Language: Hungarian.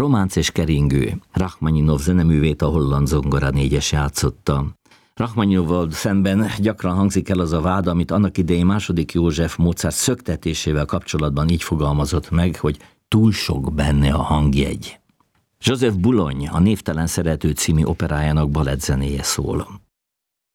Románc és keringő. Rachmaninov zeneművét a holland zongora négyes játszotta. Rachmaninovval szemben gyakran hangzik el az a vád, amit annak idején II. József Mozart szöktetésével kapcsolatban így fogalmazott meg, hogy túl sok benne a hangjegy. Joseph Boulogne a Névtelen szerető című operájának balettzenéje szól.